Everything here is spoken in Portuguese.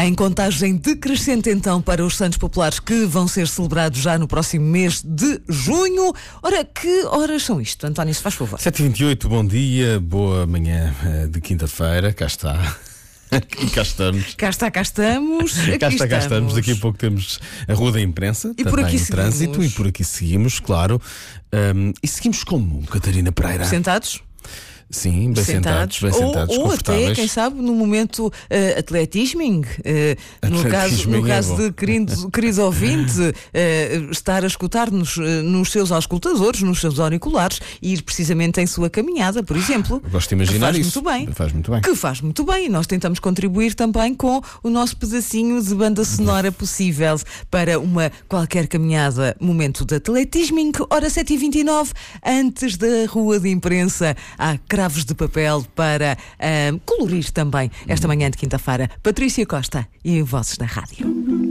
Em contagem decrescente então para os Santos Populares que vão ser celebrados já no próximo mês de junho. Ora, que horas são isto, António, se faz favor? 7h28, bom dia, boa manhã de quinta-feira, cá está. Cá estamos. Cá estamos. Cá estamos. Daqui a pouco temos a Rua da Imprensa, e também por aqui o trânsito, e por aqui seguimos, claro. E seguimos como, Catarina Pereira? Sentados? Sim, bem sentados, ou até, quem sabe, no momento atletisming, no caso de querido ouvinte, estar a escutar-nos nos seus auscultadores, nos seus auriculares e ir precisamente em sua caminhada, por exemplo. Gosto de imaginar isso. Faz muito bem. E nós tentamos contribuir também com o nosso pedacinho de banda sonora possível para uma qualquer caminhada, momento de atletisming. Hora 7h29, antes da Rua de Imprensa, há cravos de papel para colorir também esta manhã de quinta-feira. Patrícia Costa e Vozes da Rádio.